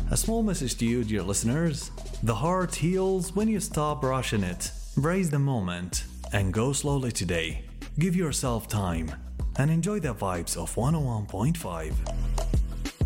A small message to you, dear listeners. The heart heals when you stop rushing it. Embrace the moment and go slowly today. Give yourself time and enjoy the vibes of 101.5.